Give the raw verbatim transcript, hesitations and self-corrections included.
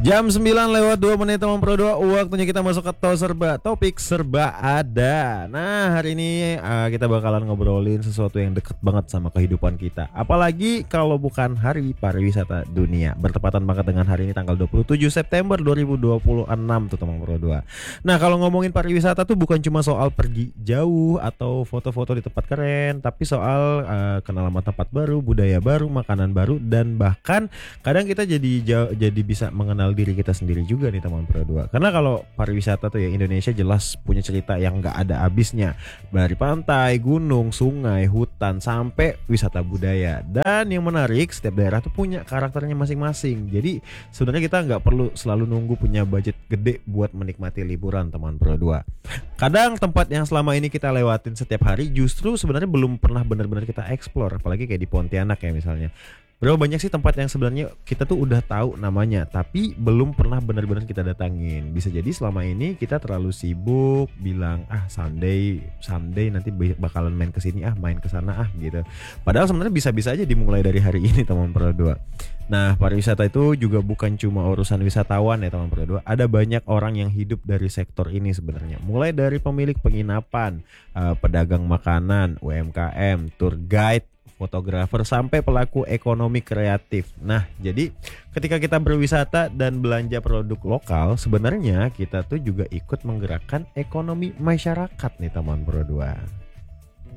Jam sembilan lewat dua menit teman Pro dua. Waktunya kita masuk ke to serba, topik serba ada. Nah, hari ini uh, kita bakalan ngobrolin sesuatu yang deket banget sama kehidupan kita. Apalagi kalau bukan Hari Pariwisata Dunia. Bertepatan banget dengan hari ini tanggal dua puluh tujuh September dua ribu dua puluh enam tuh teman Pro dua. Nah, kalau ngomongin pariwisata tuh bukan cuma soal pergi jauh atau foto-foto di tempat keren, tapi soal uh, kenal sama tempat baru, budaya baru, makanan baru, dan bahkan kadang kita jadi jauh, jadi bisa mengenal diri kita sendiri juga nih teman Pro dua. Karena kalau pariwisata tuh ya Indonesia jelas punya cerita yang nggak ada habisnya. Dari pantai, gunung, sungai, hutan sampai wisata budaya. Dan yang menarik setiap daerah tuh punya karakternya masing-masing. Jadi sebenarnya kita nggak perlu selalu nunggu punya budget gede buat menikmati liburan teman Pro dua. Kadang tempat yang selama ini kita lewatin setiap hari justru sebenarnya belum pernah benar-benar kita explore, apalagi kayak di Pontianak ya misalnya. Berapa banyak sih tempat yang sebenarnya kita tuh udah tahu namanya tapi belum pernah benar-benar kita datangin. Bisa jadi selama ini kita terlalu sibuk bilang ah someday someday nanti bakalan main ke sini ah main ke sana ah gitu. Padahal sebenarnya bisa-bisa aja dimulai dari hari ini teman Pro dua. Nah, pariwisata itu juga bukan cuma urusan wisatawan ya teman Pro dua. Ada banyak orang yang hidup dari sektor ini sebenarnya. Mulai dari pemilik penginapan, uh, pedagang makanan, U M K M, tour guide, fotografer sampai pelaku ekonomi kreatif. Nah, jadi ketika kita berwisata dan belanja produk lokal, sebenarnya kita tuh juga ikut menggerakkan ekonomi masyarakat nih teman Pro dua.